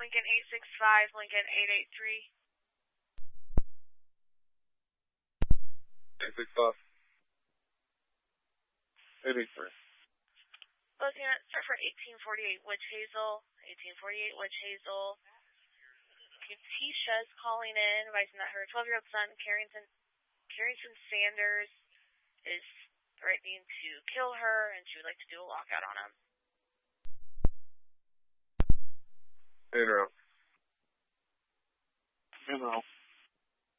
Lincoln 865, Lincoln 883. 865. 883. Lieutenant, start for 1848 Witch Hazel. 1848 Witch Hazel. Ketisha's calling in, advising that her 12-year-old son, Carrington Sanders, is threatening to kill her, and she would like to do a lockout on him. In route.